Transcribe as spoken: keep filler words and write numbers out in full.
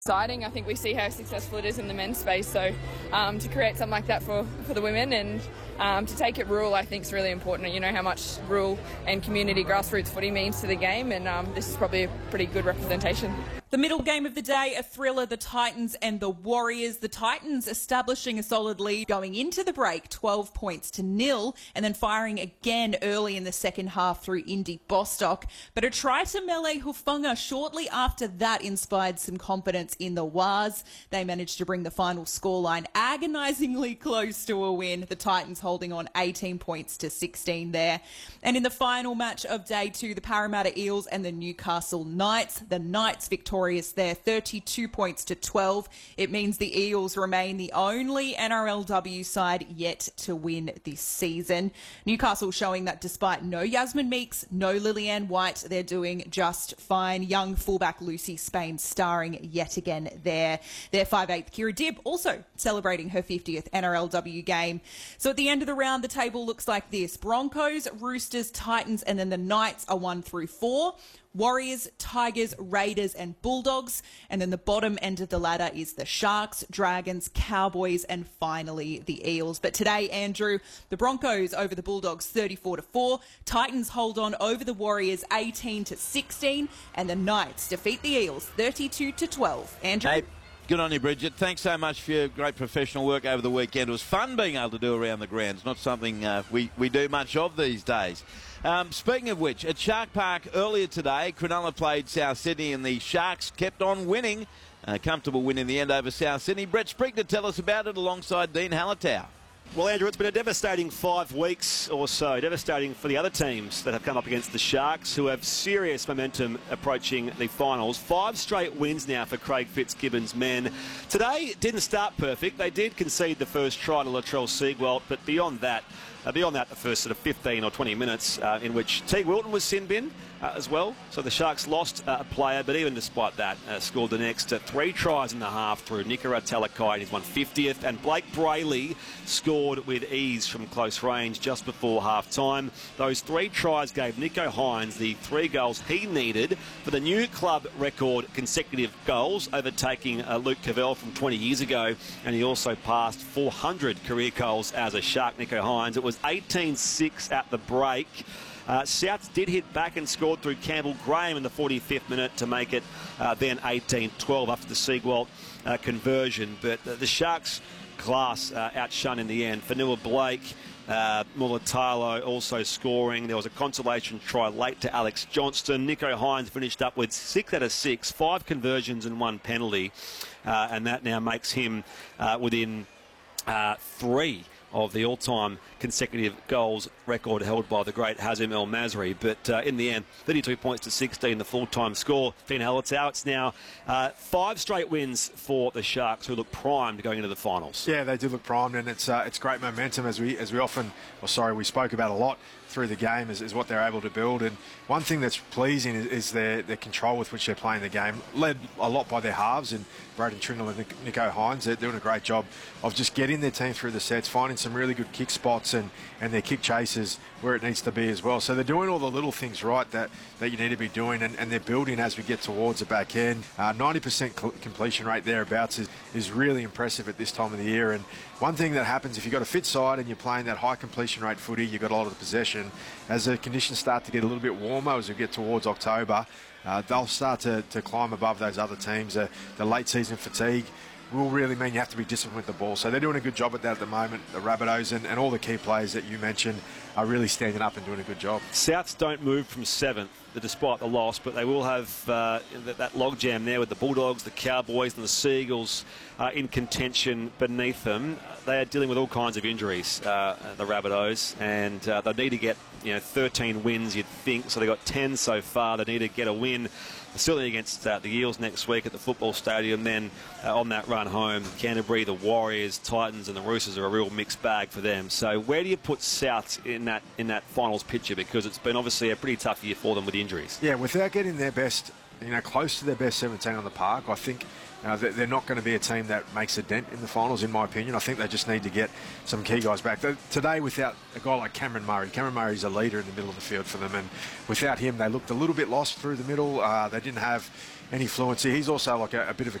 Exciting. I think we see how successful it is in the men's space, so um, to create something like that for, for the women and um, to take it rural, I think is really important. You know how much rural and community grassroots footy means to the game, and um, this is probably a pretty good representation. The middle game of the day, a thriller, the Titans and the Warriors. The Titans establishing a solid lead going into the break, twelve points to nil, and then firing again early in the second half through Indy Bostock. But a try to Mele Hufanga shortly after that inspired some confidence in the Waz. They managed to bring the final scoreline agonisingly close to a win. The Titans holding on eighteen points to sixteen there. And in the final match of day two, the Parramatta Eels and the Newcastle Knights. The Knights victorious there, thirty-two points to twelve. It means the Eels remain the only N R L W side yet to win this season. Newcastle showing that despite no Yasmin Meeks, no Lillian White, they're doing just fine. Young fullback Lucy Spain starring yet again there. Their five eighth Kira Dibb also celebrating her fiftieth N R L W game. So at the end of the round, the table looks like this. Broncos, Roosters, Titans, and then the Knights are one through four. Warriors, Tigers, Raiders and Bulldogs. And then the bottom end of the ladder is the Sharks, Dragons, Cowboys and finally the Eels. But today, Andrew, the Broncos over the Bulldogs thirty-four to four. Titans hold on over the Warriors eighteen to sixteen. And the Knights defeat the Eels thirty-two to twelve. Andrew? Hey. Good on you, Bridget. Thanks so much for your great professional work over the weekend. It was fun being able to do around the grounds, not something uh, we, we do much of these days. Um, speaking of which, at Shark Park earlier today, Cronulla played South Sydney and the Sharks kept on winning. A comfortable win in the end over South Sydney. Brett Sprigg to tell us about it alongside Dean Hallertau. Well, Andrew, it's been a devastating five weeks or so. Devastating for the other teams that have come up against the Sharks, who have serious momentum approaching the finals. Five straight wins now for Craig Fitzgibbon's men. Today didn't start perfect. They did concede the first try to Latrell Seagwalt, but beyond that, Uh, beyond that, the first sort of fifteen or twenty minutes uh, in which Teague Wilton was sin bin uh, as well. So the Sharks lost uh, a player, but even despite that, uh, scored the next uh, three tries in the half through Nicola Talakai in his one hundred fiftieth. And Blake Brayley scored with ease from close range just before half-time. Those three tries gave Nicho Hynes the three goals he needed for the new club record consecutive goals, overtaking uh, Luke Cavell from twenty years ago. And he also passed four hundred career goals as a Shark, Nicho Hynes. It was eighteen six at the break. Uh, Souths did hit back and scored through Campbell Graham in the forty-fifth minute to make it uh, then eighteen twelve after the Seagwalt uh, conversion. But uh, the Sharks' class uh, outshone in the end. Fanua Blake, uh, Mulatalo also scoring. There was a consolation try late to Alex Johnston. Nicho Hynes finished up with six out of six, five conversions and one penalty. Uh, and that now makes him uh, within uh, three of the all-time consecutive goals record held by the great Hazem El Masri. But uh, in the end, thirty-two points to sixteen, the full-time score. Dean Hallertau, it's now uh, five straight wins for the Sharks, who look primed going into the finals. Yeah, they do look primed, and it's uh, it's great momentum, as we as we often, or sorry, we spoke about a lot through the game, is, is what they're able to build. And one thing that's pleasing is, is their, their control with which they're playing the game, led a lot by their halves, and Braden Trindle and Nicho Hynes. They're doing a great job of just getting their team through the sets, finding some really good kick spots and, and their kick chases where it needs to be as well. So they're doing all the little things right that, that you need to be doing, and, and they're building as we get towards the back end. Uh, ninety percent completion rate thereabouts is, is really impressive at this time of the year. And one thing that happens if you've got a fit side and you're playing that high completion rate footy, you've got a lot of the possession. As the conditions start to get a little bit warmer as we get towards October, uh, they'll start to, to climb above those other teams. Uh, the late season fatigue will really mean you have to be disciplined with the ball. So they're doing a good job at that at the moment. The Rabbitohs and, and all the key players that you mentioned are really standing up and doing a good job. Souths don't move from seventh despite the loss, but they will have uh, that, that logjam there with the Bulldogs, the Cowboys and the Seagulls uh, in contention beneath them. They are dealing with all kinds of injuries, uh, the Rabbitohs, and uh, they need to get you know thirteen wins, you'd think. So they've got ten so far. They need to get a win, certainly against uh, the Eels next week at the football stadium. Then uh, on that run home, Canterbury, the Warriors, Titans and the Roosters are a real mixed bag for them. So where do you put South in that in that finals picture? Because it's been obviously a pretty tough year for them with injuries. Yeah, without getting their best, you know, close to their best seventeen on the park, I think uh, they're not going to be a team that makes a dent in the finals, in my opinion. I think they just need to get some key guys back. Today, without a guy like Cameron Murray, Cameron Murray's a leader in the middle of the field for them, and without him, they looked a little bit lost through the middle. Uh, they didn't have any fluency. He's also like a, a bit of a